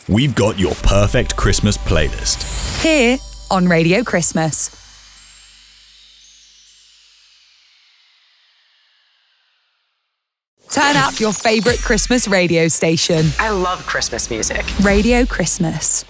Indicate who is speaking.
Speaker 1: we've got your perfect Christmas playlist.
Speaker 2: Here on Radio Christmas. Turn up your favourite Christmas radio station.
Speaker 3: I love Christmas music.
Speaker 2: Radio Christmas.